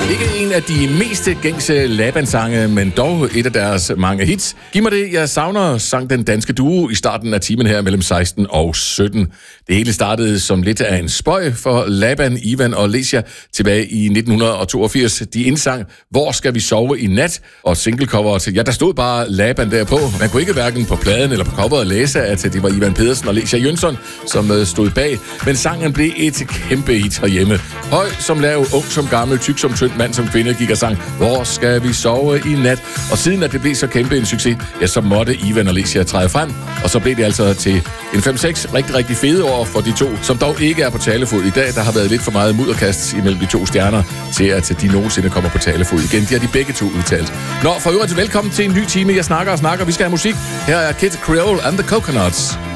Ikke en af de mest gængse Laban-sange, men dog et af deres mange hits. Giv mig det, jeg savner, sang den danske duo i starten af timen her mellem 16 og 17. Det hele startede som lidt af en spøg for Laban, Ivan og Lecia tilbage i 1982. De indsang Hvor skal vi sove i nat? Og singlecoveret, ja, der stod bare Laban derpå. Man kunne ikke hverken på pladen eller på coveret læse, at det var Ivan Pedersen og Lecia Jønsson, som stod bag. Men sangen blev et kæmpe hit herhjemme. Høj som lav, ung som gammel, tyk som tynd, mand som kvinde gik og sang Hvor skal vi sove i nat? Og siden at det blev så kæmpe en succes, ja, så måtte Ivan og Lecia træde frem. Og så blev det altså til en 5-6 rigtig fede år for de to, som dog ikke er på talefod i dag. Der har været lidt for meget mudderkast imellem de to stjerner, til at de nogensinde kommer på talefod igen. De har de begge to udtalt. Nå, for øvrigt velkommen til en ny time. Jeg snakker og snakker. Vi skal have musik. Her er Kid Creole and the Coconuts.